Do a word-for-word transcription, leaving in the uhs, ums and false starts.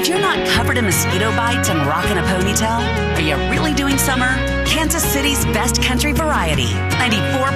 If you're not covered in mosquito bites and rocking a ponytail, are you really doing summer? Kansas City's best country variety. ninety-four